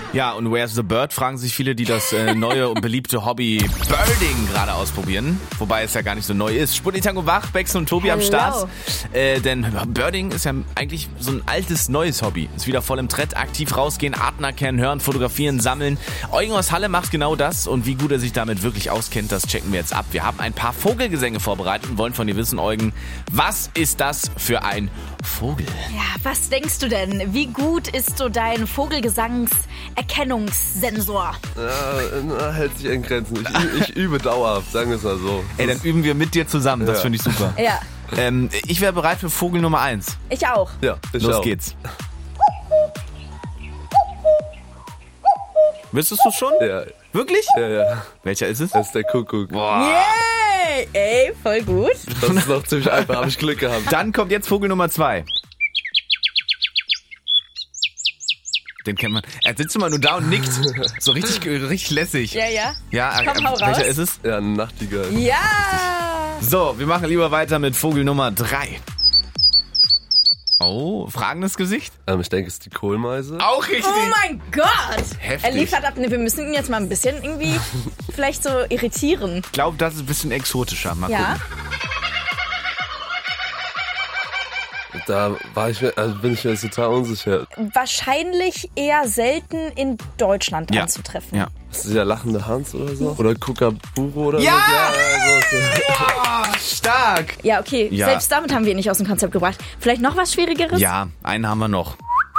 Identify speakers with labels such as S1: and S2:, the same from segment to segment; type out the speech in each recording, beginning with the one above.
S1: Ja, und Where's the Bird, fragen sich viele, die das neue und beliebte Hobby Birding gerade ausprobieren. Wobei es ja gar nicht so neu ist. Sputnik Tango wach, Bex und Tobi am Start. Denn Birding ist ja eigentlich so ein altes, neues Hobby. Ist wieder voll im Trend. Aktiv rausgehen, Arten erkennen, hören, fotografieren, sammeln. Eugen aus Halle macht genau das. Und wie gut er sich damit wirklich auskennt, das checken wir jetzt ab. Wir haben ein paar Vogelgesänge vorbereitet und wollen von dir wissen, Eugen, was ist das für ein Vogel?
S2: Ja, was denkst du denn? Wie gut ist so dein Vogelgesangserkennungssensor?
S3: Ja, hält sich in Grenzen. Ich übe dauerhaft, sagen wir es mal so.
S1: Ey, dann üben wir mit dir zusammen. Das finde ich super.
S2: Ja.
S1: Ich wäre bereit für Vogel Nummer 1.
S2: Ich auch.
S3: Ja, ich
S1: Los
S3: auch.
S1: geht's. Wüsstest du schon?
S3: Ja,
S1: Wirklich?
S3: ja.
S1: Welcher ist es?
S3: Das ist der Kuckuck.
S2: Yay! Ey, voll gut.
S3: Das ist noch ziemlich einfach, habe ich Glück gehabt.
S1: Dann kommt jetzt Vogel Nummer 2. Den kennt man. Er sitzt immer nur da und nickt. So richtig lässig.
S2: Ja.
S1: Ja,
S2: Komm, hau raus.
S1: welcher ist es?
S3: Ja, ein Nachtigall.
S2: Ja!
S1: So, wir machen lieber weiter mit Vogel Nummer 3. Oh, fragendes Gesicht?
S3: Ich denke, es ist die Kohlmeise.
S1: Auch richtig.
S2: Oh mein Gott!
S1: Heftig.
S2: Er liefert ab. Ne, wir müssen ihn jetzt mal ein bisschen irgendwie vielleicht so irritieren.
S1: Ich glaube, das ist ein bisschen exotischer. Mal
S2: Ja?
S1: gucken.
S3: Da bin ich mir jetzt total unsicher.
S2: Wahrscheinlich eher selten in Deutschland
S1: Ja.
S2: anzutreffen.
S1: Ja.
S3: Ist das der lachende Hans oder so? Oder Kookaburra oder
S1: Ja!
S3: so?
S1: Oh, stark.
S2: Ja, okay.
S1: Ja.
S2: Selbst damit haben wir ihn nicht aus dem Konzept gebracht. Vielleicht noch was Schwierigeres?
S1: Ja, einen haben wir noch.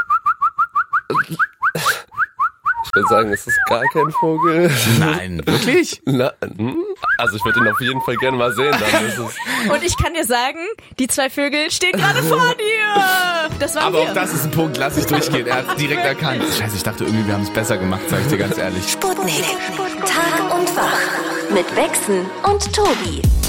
S3: Ich würde sagen, es ist gar kein Vogel.
S1: Nein, wirklich?
S3: Also ich würde ihn auf jeden Fall gerne mal sehen. Dann ist es
S2: Und ich kann dir sagen, die 2 Vögel stehen gerade vor dir. Das waren
S1: Aber
S2: wir.
S1: auch das ist ein Punkt, lass ich durchgehen. Er hat direkt erkannt. Scheiße, ich dachte irgendwie, wir haben es besser gemacht, sag ich dir ganz ehrlich.
S4: Sputnik. Tag und wach. Mit Wechseln und Tobi.